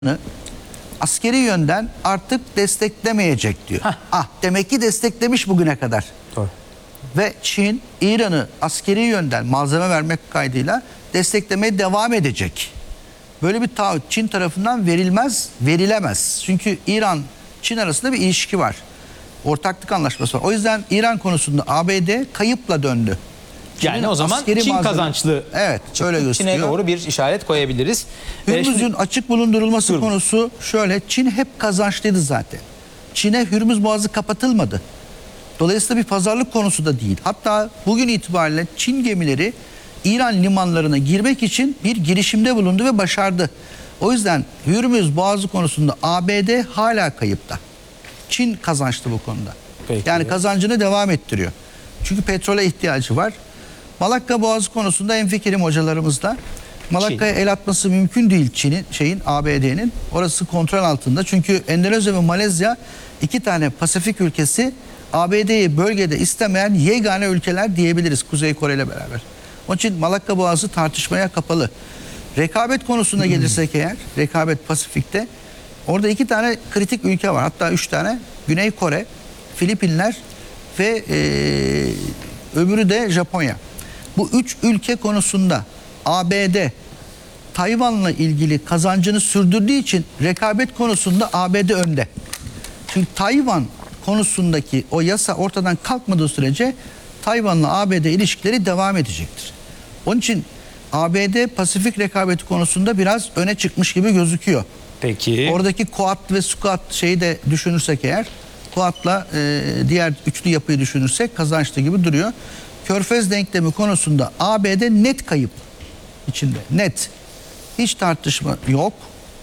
askeri yönden artık desteklemeyecek diyor. Demek ki desteklemiş bugüne kadar. Doğru. Ve Çin, İran'ı askeri yönden malzeme vermek kaydıyla desteklemeye devam edecek. Böyle bir taahhüt Çin tarafından verilemez. Çünkü İran-Çin arasında bir ilişki var. Ortaklık anlaşması var. O yüzden İran konusunda ABD kayıpla döndü. Yani o zaman Çin kazançlı. Evet, öyle gösteriyor. Çin'e doğru bir işaret koyabiliriz. Hürmüz'ün açık bulundurulması konusu şöyle. Çin hep kazançlıydı zaten. Çin'e Hürmüz Boğazı kapatılmadı. Dolayısıyla bir pazarlık konusu da değil. Hatta bugün itibariyle Çin gemileri İran limanlarına girmek için bir girişimde bulundu ve başardı. O yüzden Hürmüz Boğazı konusunda ABD hala kayıpta. Çin kazançlı bu konuda. Peki. Yani kazancını devam ettiriyor. Çünkü petrole ihtiyacı var. Malakka Boğazı konusunda hemfikirim hocalarımızla. Malakka'ya el atması mümkün değil ABD'nin. Orası kontrol altında. Çünkü Endonezya ve Malezya, iki tane Pasifik ülkesi, ABD'yi bölgede istemeyen yegane ülkeler diyebiliriz Kuzey Kore ile beraber. Onun için Malakka Boğazı tartışmaya kapalı. Rekabet konusuna gelirsek eğer, rekabet Pasifik'te, orada iki tane kritik ülke var. Hatta 3 tane. Güney Kore, Filipinler ve öbürü de Japonya. Bu 3 ülke konusunda ABD Tayvan'la ilgili kazancını sürdürdüğü için rekabet konusunda ABD önde. Çünkü Tayvan konusundaki o yasa ortadan kalkmadığı sürece Tayvan'la ABD ilişkileri devam edecektir. Onun için ABD Pasifik rekabeti konusunda biraz öne çıkmış gibi gözüküyor. Peki. Oradaki Quad ve Squad şeyi de düşünürsek eğer, Quad'la diğer üçlü yapıyı düşünürsek kazançlı gibi duruyor. Körfez denklemi konusunda ABD net kayıp içinde. Net. Hiç tartışma yok.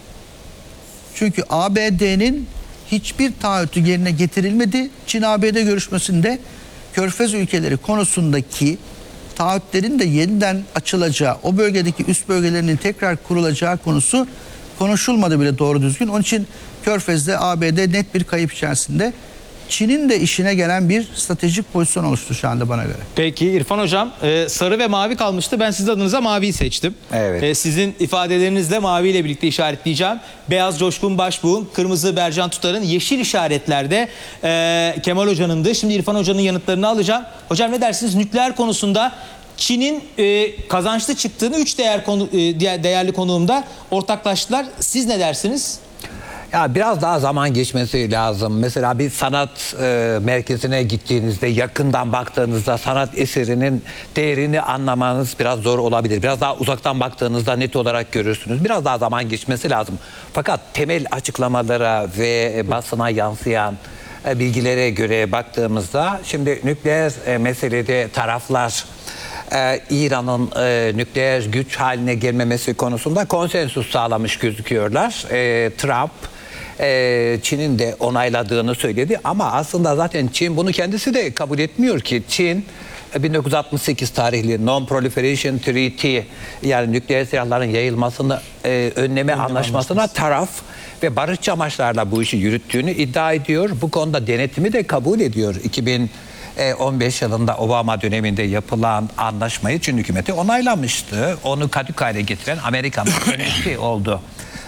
Çünkü ABD'nin hiçbir taahhütü yerine getirilmedi. Çin-ABD görüşmesinde Körfez ülkeleri konusundaki taahhütlerin de yeniden açılacağı, o bölgedeki üst bölgelerinin tekrar kurulacağı konusu konuşulmadı bile doğru düzgün. Onun için Körfez'de ABD net bir kayıp içerisinde. Çin'in de işine gelen bir stratejik pozisyon oluştu şu anda bana göre. Peki İrfan Hocam, sarı ve mavi kalmıştı. Ben sizin adınıza maviyi seçtim. Evet. Sizin ifadelerinizle maviyle birlikte işaretleyeceğim. Beyaz Coşkun Başbuğ'un, kırmızı Bercan Tutar'ın, yeşil işaretlerde Kemal Hoca'nındı. Şimdi İrfan Hoca'nın yanıtlarını alacağım. Hocam ne dersiniz? Nükleer konusunda Çin'in kazançlı çıktığını 3 değerli konuğumda ortaklaştılar. Siz ne dersiniz? Ya biraz daha zaman geçmesi lazım. Mesela bir sanat merkezine gittiğinizde, yakından baktığınızda sanat eserinin değerini anlamanız biraz zor olabilir. Biraz daha uzaktan baktığınızda net olarak görürsünüz. Biraz daha zaman geçmesi lazım. Fakat temel açıklamalara ve basına yansıyan bilgilere göre baktığımızda, şimdi nükleer meselede taraflar İran'ın nükleer güç haline gelmemesi konusunda konsensus sağlamış gözüküyorlar. Trump Çin'in de onayladığını söyledi ama aslında zaten Çin bunu kendisi de kabul etmiyor ki. Çin 1968 tarihli Non-Proliferation Treaty, yani nükleer silahların yayılmasını önleme anlaşmasına taraf ve barışçı amaçlarla bu işi yürüttüğünü iddia ediyor. Bu konuda denetimi de kabul ediyor. 2015 yılında Obama döneminde yapılan anlaşmayı Çin hükümeti onaylamıştı. Onu kadük hale getiren Amerika'nın yönetimi oldu.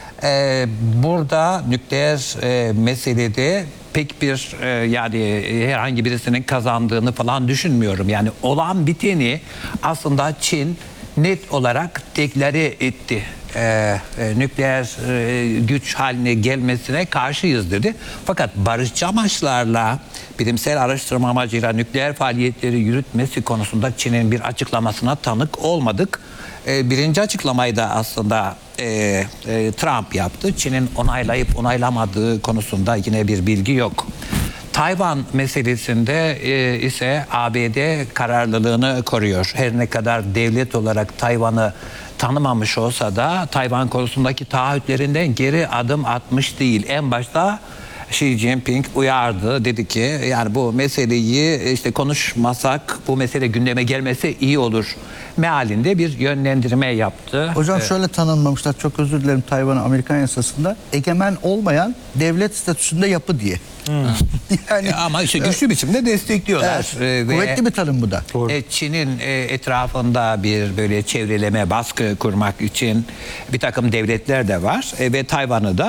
Burada nükleer meselede pek bir yani herhangi birisinin kazandığını falan düşünmüyorum. Yani olan biteni aslında Çin net olarak deklare etti. Nükleer güç haline gelmesine karşıyız dedi. Fakat barışçı amaçlarla, bilimsel araştırma amacıyla nükleer faaliyetleri yürütmesi konusunda Çin'in bir açıklamasına tanık olmadık. Birinci açıklamayı da aslında Trump yaptı. Çin'in onaylayıp onaylamadığı konusunda yine bir bilgi yok. Tayvan meselesinde ise ABD kararlılığını koruyor. Her ne kadar devlet olarak Tayvan'ı tanımamış olsa da Tayvan konusundaki taahhütlerinden geri adım atmış değil. En başta Xi Jinping uyardı. Dedi ki yani bu meseleyi işte konuşmasak bu mesele gündeme gelmese iyi olur mealinde bir yönlendirme yaptı. Hocam şöyle tanımlamışlar, çok özür dilerim, Tayvan'ı Amerikan yasasında egemen olmayan devlet statüsünde yapı diye. Yani Ama işte güçlü biçimde destekliyorlar. evet, kuvvetli bir tanım bu da. Çin'in etrafında bir böyle çevreleme baskı kurmak için bir takım devletler de var ve Tayvan'ı da